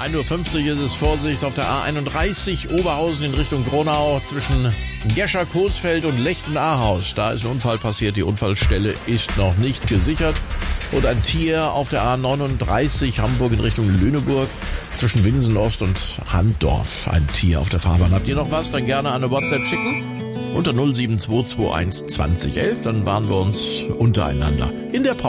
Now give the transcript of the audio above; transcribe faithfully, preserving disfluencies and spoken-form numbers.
ein Uhr fünfzig ist es. Vorsicht auf der A einunddreißig Oberhausen in Richtung Gronau zwischen Gescher-Coesfeld und Lechten-Ahaus. Da ist ein Unfall passiert. Die Unfallstelle ist noch nicht gesichert. Und ein Tier auf der A neununddreißig Hamburg in Richtung Lüneburg zwischen Winsen-Ost und Handdorf. Ein Tier auf der Fahrbahn. Habt ihr noch was? Dann gerne eine WhatsApp schicken. Unter null sieben zwei zwei eins zwanzig elf. Dann waren wir uns untereinander in der Pause.